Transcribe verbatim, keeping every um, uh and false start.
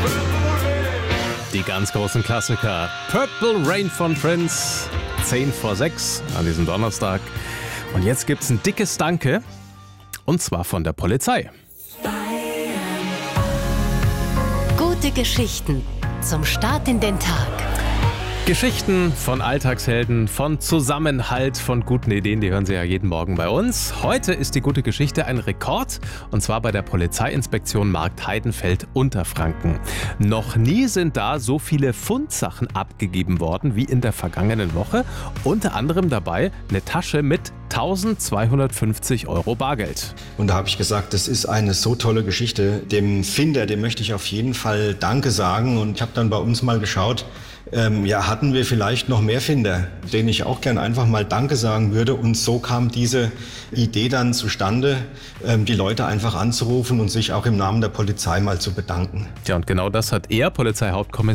Die ganz großen Klassiker. Purple Rain von Prince. zehn vor sechs an diesem Donnerstag. Und jetzt gibt's ein dickes Danke. Und zwar von der Polizei. Gute Geschichten zum Start in den Tag. Geschichten von Alltagshelden, von Zusammenhalt, von guten Ideen, die hören Sie ja jeden Morgen bei uns. Heute ist die gute Geschichte ein Rekord, und zwar bei der Polizeiinspektion Markt Heidenfeld Unterfranken. Noch nie sind da so viele Fundsachen abgegeben worden wie in der vergangenen Woche. Unter anderem dabei eine Tasche mit eintausendzweihundertfünfzig Euro Bargeld. Und da habe ich gesagt, das ist eine so tolle Geschichte. Dem Finder, dem möchte ich auf jeden Fall Danke sagen. Und ich habe dann bei uns mal geschaut, ähm, ja, hatten wir vielleicht noch mehr Finder, denen ich auch gern einfach mal Danke sagen würde. Und so kam diese Idee dann zustande, ähm, die Leute einfach anzurufen und sich auch im Namen der Polizei mal zu bedanken. Ja, und genau das hat er, Polizeihauptkommissar